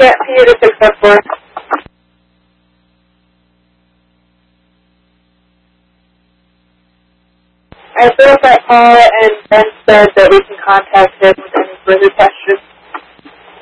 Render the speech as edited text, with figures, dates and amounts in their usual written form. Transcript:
get Peter to fix that for us? I verified Paul and Ben said that we can contact him with any further questions.